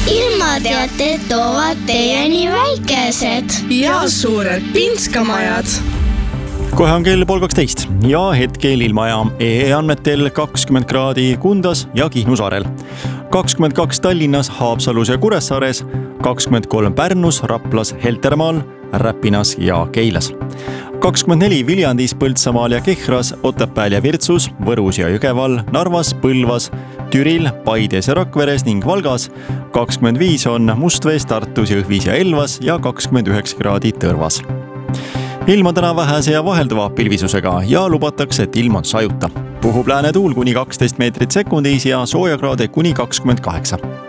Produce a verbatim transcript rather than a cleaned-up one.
ilmateated toovad teieni väikesed ja suured pinskamajad. Kohe on kell pool kaksteist ja hetkel ilmaja E E andmetel kakskümmend kraadi Kundas ja Kihnu saarel, kakskümmend kaks Tallinnas, Haapsalus ja Kuressaares, kakskümmend kolm Pärnus, Raplas, Heltermaal, Räpinas ja Keilas, kakskümmend neli Viljandis, Põltsamaal ja Kehras, Otepääl ja Virtsus, Võrus ja Jõgeval, Narvas, Põlvas, Türil, Paides ja Rakveres ning Valgas, kakskümmend viis on Mustvees, Tartus, Jõhvis ja Elvas ja kakskümmend üheksa kraadi Tõrvas. Ilma täna vähese ja vahelduva pilvisusega ja lubatakse, et ilm on sajuta. Puhub lääne tuul kuni kaksteist meetrit sekundis ja soojakraade kuni kakskümmend kaheksa.